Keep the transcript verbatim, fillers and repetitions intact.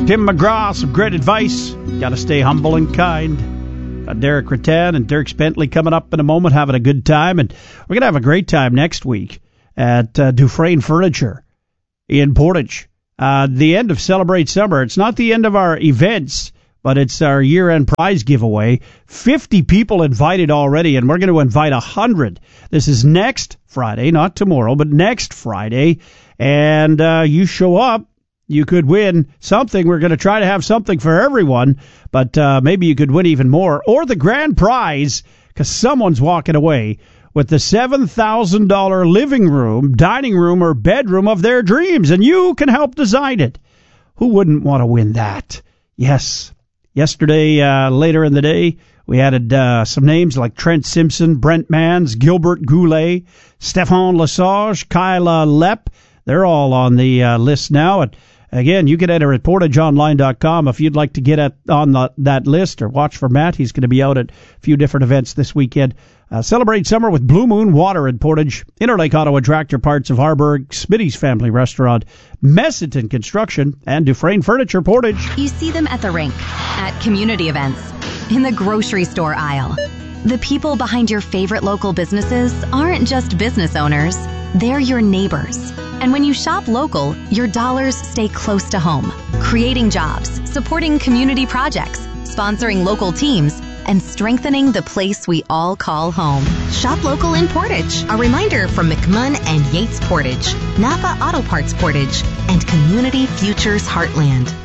Tim McGraw, some great advice. Got to stay humble and kind. Got Derek Rattan and Dirk Bentley coming up in a moment, having a good time. And we're going to have a great time next week at uh, Dufresne Furniture in Portage. Uh, the end of Celebrate Summer. It's not the end of our events, but it's our year-end prize giveaway. fifty people invited already, and we're going to invite one hundred. This is next Friday, not tomorrow, but next Friday. And uh, you show up, you could win something. We're going to try to have something for everyone, but uh, maybe you could win even more. Or the grand prize, because someone's walking away with the seven thousand dollars living room, dining room, or bedroom of their dreams, and you can help design it. Who wouldn't want to win that? Yes. Yesterday, uh, later in the day, we added uh, some names like Trent Simpson, Brent Mans, Gilbert Goulet, Stéphane Lesage, Kyla Lepp. They're all on the uh, list now. And again, you can enter at portage online dot com if you'd like to get at, on the, that list, or watch for Matt. He's going to be out at a few different events this weekend. Uh, celebrate summer with Blue Moon Water in Portage, Interlake Auto and Tractor Parts of Harburg, Smitty's Family Restaurant, Messiton Construction, and Dufresne Furniture Portage. You see them at the rink, at community events, in the grocery store aisle. The people behind your favorite local businesses aren't just business owners, they're your neighbors. And when you shop local, your dollars stay close to home, creating jobs, supporting community projects, sponsoring local teams, and strengthening the place we all call home. Shop local in Portage. A reminder from McMunn and Yates Portage, Napa Auto Parts Portage, and Community Futures Heartland.